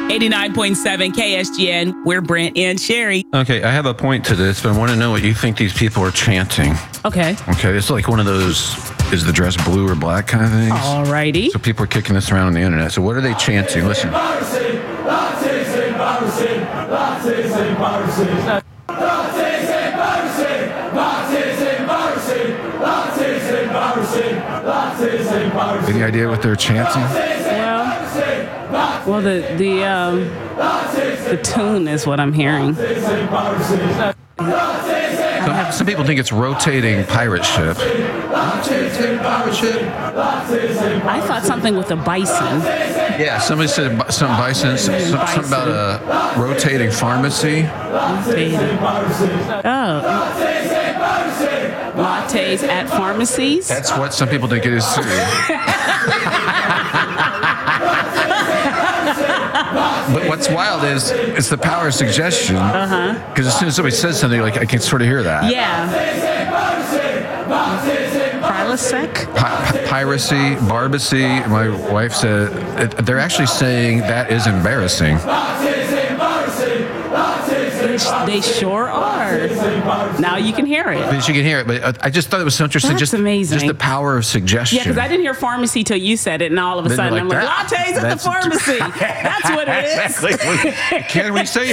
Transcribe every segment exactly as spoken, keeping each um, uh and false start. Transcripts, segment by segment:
eighty-nine point seven K S G N. We're Brent and Sherry. Okay, I have a point to this, but I want to know what you think these people are chanting. Okay. Okay, it's like one of those, is the dress blue or black kind of things? All righty. So people are kicking this around on the internet. So what are they chanting? Listen. Any idea what they're chanting? Well, well, the the um, the tune is what I'm hearing. Some, some people think it's rotating pirate ship. Rotating pirate ship. I thought something with a bison. Yeah, somebody said some bison, some, something about a rotating pharmacy. Oh. Lattes at pharmacies? That's what some people think it is too. But what's wild is it's the power of suggestion. Uh-huh. Because as soon as somebody says something, like I can sort of hear that. Yeah. Prilosec? Pi- piracy, barbacy. My wife said it, they're actually saying that is embarrassing. They sure are. Now you can hear it. But you can hear it. But I just thought it was so interesting. That's just amazing. Just the power of suggestion. Yeah, because I didn't hear pharmacy till you said it, and all of a Then sudden like, I'm like, that, lattes at the pharmacy. That's what it is. Exactly. Can we say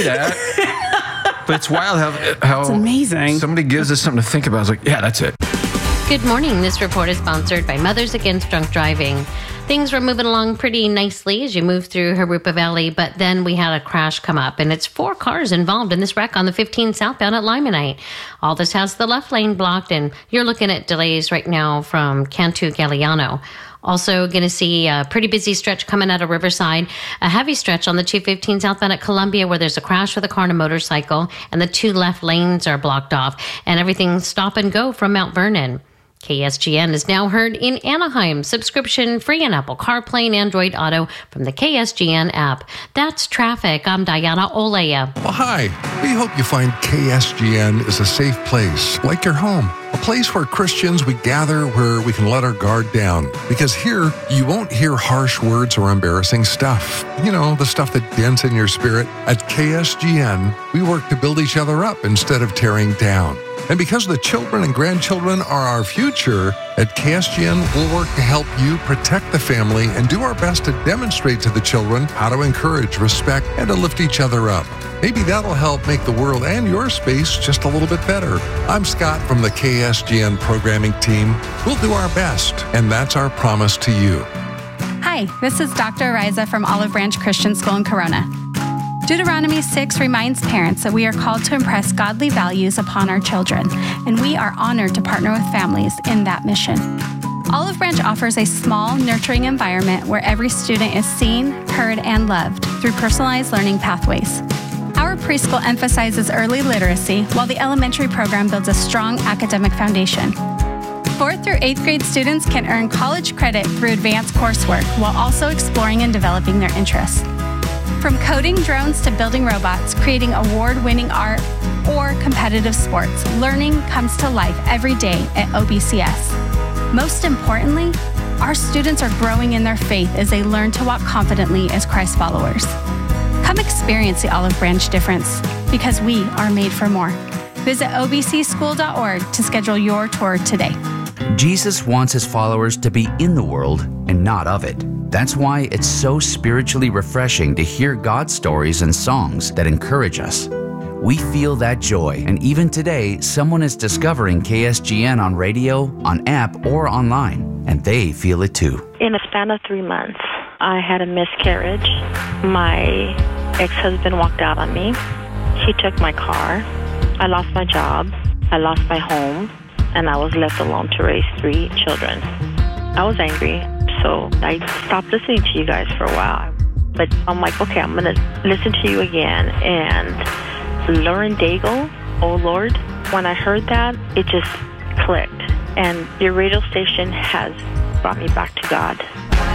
that? But it's wild how how it's amazing. Somebody gives us something to think about. I was like, yeah, that's it. Good morning. This report is sponsored by Mothers Against Drunk Driving. Things were moving along pretty nicely as you moved through Harupa Valley, but then we had a crash come up, and it's four cars involved in this wreck on the fifteen southbound at Limonite. All this has the left lane blocked, and you're looking at delays right now from Cantu Galliano. Also going to see a pretty busy stretch coming out of Riverside, a heavy stretch on the two fifteen southbound at Columbia where there's a crash with a car and a motorcycle, and the two left lanes are blocked off, and everything stop and go from Mount Vernon. K S G N is now heard in Anaheim, subscription free on Apple CarPlay and Android Auto from the K S G N app. That's traffic. I'm Diana Olea. Well, hi. We hope you find K S G N is a safe place, like your home. A place where Christians, we gather where we can let our guard down. Because here, you won't hear harsh words or embarrassing stuff. You know, the stuff that dents in your spirit. At K S G N, we work to build each other up instead of tearing down. And because the children and grandchildren are our future, at K S G N, we'll work to help you protect the family and do our best to demonstrate to the children how to encourage, respect, and to lift each other up. Maybe that'll help make the world and your space just a little bit better. I'm Scott from the K S G N programming team. We'll do our best, and that's our promise to you. Hi, this is Doctor Ariza from Olive Branch Christian School in Corona. Deuteronomy six reminds parents that we are called to impress godly values upon our children, and we are honored to partner with families in that mission. Olive Branch offers a small, nurturing environment where every student is seen, heard, and loved through personalized learning pathways. Our preschool emphasizes early literacy, while the elementary program builds a strong academic foundation. Fourth through eighth grade students can earn college credit through advanced coursework while also exploring and developing their interests. From coding drones to building robots, creating award-winning art, or competitive sports, learning comes to life every day at O B C S. Most importantly, our students are growing in their faith as they learn to walk confidently as Christ followers. Come experience the Olive Branch difference, because we are made for more. Visit O B C school dot org to schedule your tour today. Jesus wants his followers to be in the world and not of it. That's why it's so spiritually refreshing to hear God's stories and songs that encourage us. We feel that joy, and even today, someone is discovering K S G N on radio, on app, or online, and they feel it too. In a span of three months, I had a miscarriage. My ex-husband walked out on me. He took my car. I lost my job. I lost my home, and I was left alone to raise three children. I was angry. So I stopped listening to you guys for a while. But I'm like, okay, I'm going to listen to you again. And Lauren Daigle, oh Lord, when I heard that, it just clicked. And your radio station has brought me back to God.